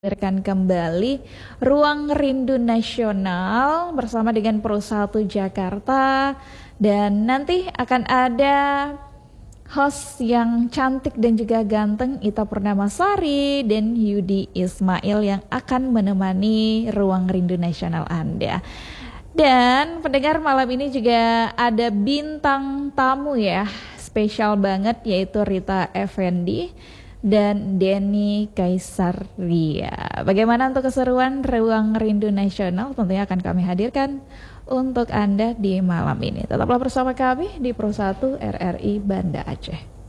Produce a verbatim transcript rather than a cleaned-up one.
Hadirkan kembali Ruang Rindu Nasional bersama dengan Pro satu Jakarta, dan nanti akan ada host yang cantik dan juga ganteng, Ita Purnamasari dan Yudi Ismail yang akan menemani Ruang Rindu Nasional Anda. Dan pendengar, malam ini juga ada bintang tamu ya, spesial banget, yaitu Rita Effendi dan Denny Kaisaria. Bagaimana untuk keseruan Ruang Rindu Nasional? Tentunya akan kami hadirkan untuk Anda di malam ini. Tetaplah bersama kami di Pro satu R R I Banda Aceh.